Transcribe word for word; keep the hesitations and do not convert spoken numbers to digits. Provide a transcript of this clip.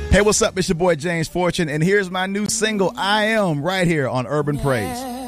Hey, what's up? It's your boy James Fortune, and here's my new single, I Am, right here on Urban Praise.